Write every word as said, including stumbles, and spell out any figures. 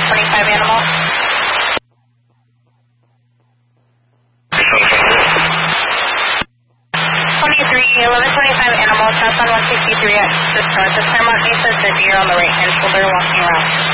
twenty-five animal. twenty-three, eleven twenty-five animal, southbound one sixty-three at the start. The Paramount Mesa said deer on the right hand shoulder walking around.